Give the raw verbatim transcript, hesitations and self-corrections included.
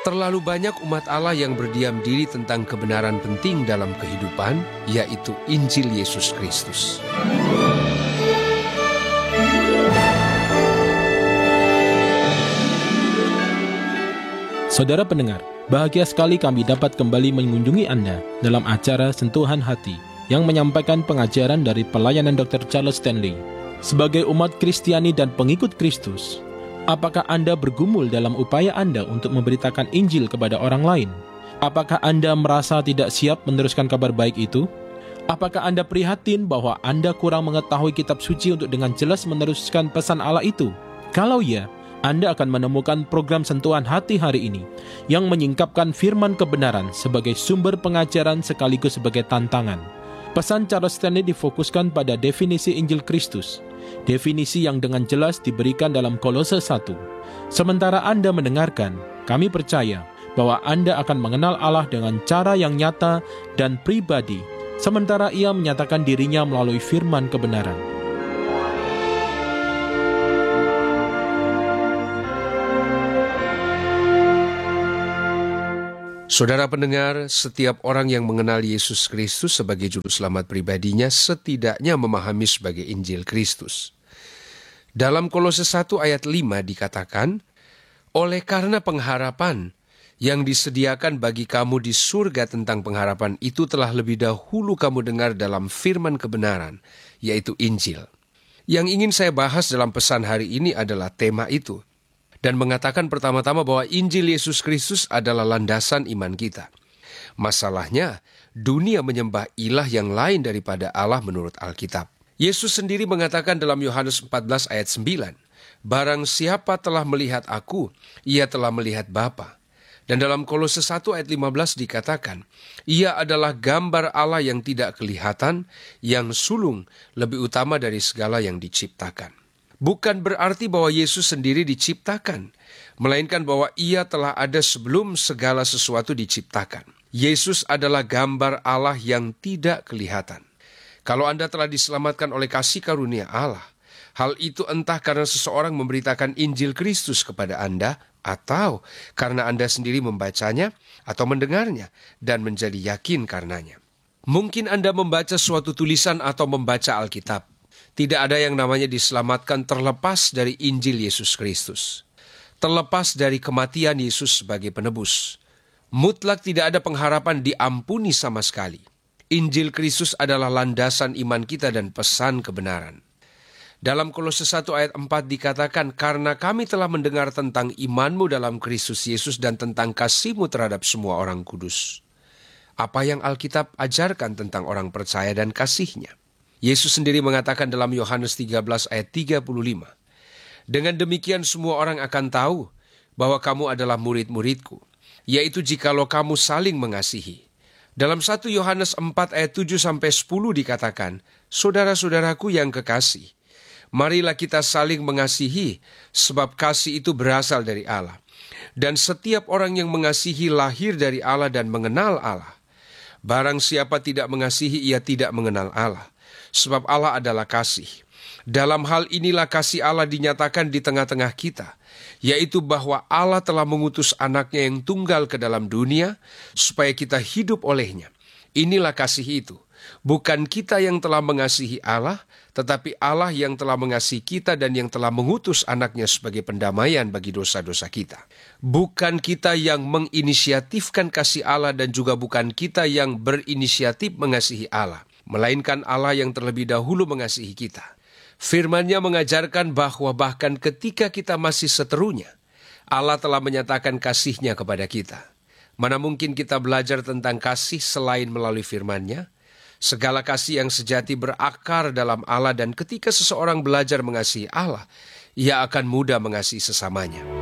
Terlalu banyak umat Allah yang berdiam diri tentang kebenaran penting dalam kehidupan, yaitu Injil Yesus Kristus. Saudara pendengar, bahagia sekali kami dapat kembali mengunjungi Anda dalam acara Sentuhan Hati yang menyampaikan pengajaran dari pelayanan dokter Charles Stanley. Sebagai umat Kristiani dan pengikut Kristus, apakah Anda bergumul dalam upaya Anda untuk memberitakan Injil kepada orang lain? Apakah Anda merasa tidak siap meneruskan kabar baik itu? Apakah Anda prihatin bahwa Anda kurang mengetahui kitab suci untuk dengan jelas meneruskan pesan Allah itu? Kalau ya, Anda akan menemukan program Sentuhan Hati hari ini yang menyingkapkan firman kebenaran sebagai sumber pengajaran sekaligus sebagai tantangan. Pesan Charles Stanley difokuskan pada definisi Injil Kristus, definisi yang dengan jelas diberikan dalam Kolose satu. Sementara Anda mendengarkan, kami percaya bahwa Anda akan mengenal Allah dengan cara yang nyata dan pribadi, sementara Ia menyatakan dirinya melalui firman kebenaran. Saudara pendengar, setiap orang yang mengenal Yesus Kristus sebagai juru selamat pribadinya setidaknya memahami sebagai Injil Kristus. Dalam Kolose satu ayat lima dikatakan, oleh karena pengharapan yang disediakan bagi kamu di surga tentang pengharapan itu telah lebih dahulu kamu dengar dalam firman kebenaran, yaitu Injil. Yang ingin saya bahas dalam pesan hari ini adalah tema itu, dan mengatakan pertama-tama bahwa Injil Yesus Kristus adalah landasan iman kita. Masalahnya, dunia menyembah ilah yang lain daripada Allah menurut Alkitab. Yesus sendiri mengatakan dalam Yohanes empat belas ayat sembilan, barang siapa telah melihat aku, ia telah melihat Bapa. Dan dalam Kolose satu ayat lima belas dikatakan, ia adalah gambar Allah yang tidak kelihatan, yang sulung, lebih utama dari segala yang diciptakan. Bukan berarti bahwa Yesus sendiri diciptakan, melainkan bahwa ia telah ada sebelum segala sesuatu diciptakan. Yesus adalah gambar Allah yang tidak kelihatan. Kalau Anda telah diselamatkan oleh kasih karunia Allah, hal itu entah karena seseorang memberitakan Injil Kristus kepada Anda, atau karena Anda sendiri membacanya atau mendengarnya dan menjadi yakin karenanya. Mungkin Anda membaca suatu tulisan atau membaca Alkitab. Tidak ada yang namanya diselamatkan terlepas dari Injil Yesus Kristus. Terlepas dari kematian Yesus sebagai penebus. Mutlak tidak ada pengharapan diampuni sama sekali. Injil Kristus adalah landasan iman kita dan pesan kebenaran. Dalam Kolose satu ayat empat dikatakan, karena kami telah mendengar tentang imanmu dalam Kristus Yesus dan tentang kasihmu terhadap semua orang kudus. Apa yang Alkitab ajarkan tentang orang percaya dan kasihnya? Yesus sendiri mengatakan dalam Yohanes tiga belas ayat tiga puluh lima, dengan demikian semua orang akan tahu bahwa kamu adalah murid-muridku, yaitu jikalau kamu saling mengasihi. Dalam satu Yohanes empat ayat tujuh sampai sepuluh dikatakan, saudara-saudaraku yang kekasih, marilah kita saling mengasihi, sebab kasih itu berasal dari Allah. Dan setiap orang yang mengasihi lahir dari Allah dan mengenal Allah. Barang siapa tidak mengasihi, ia tidak mengenal Allah. Sebab Allah adalah kasih. Dalam hal inilah kasih Allah dinyatakan di tengah-tengah kita, yaitu bahwa Allah telah mengutus anaknya yang tunggal ke dalam dunia, supaya kita hidup olehnya. Inilah kasih itu. Bukan kita yang telah mengasihi Allah, tetapi Allah yang telah mengasihi kita dan yang telah mengutus anaknya sebagai pendamaian bagi dosa-dosa kita. Bukan kita yang menginisiatifkan kasih Allah dan juga bukan kita yang berinisiatif mengasihi Allah, melainkan Allah yang terlebih dahulu mengasihi kita. Firman-Nya mengajarkan bahwa bahkan ketika kita masih seterunya, Allah telah menyatakan kasih-Nya kepada kita. Mana mungkin kita belajar tentang kasih selain melalui firman-Nya? Segala kasih yang sejati berakar dalam Allah, dan ketika seseorang belajar mengasihi Allah, ia akan mudah mengasihi sesamanya.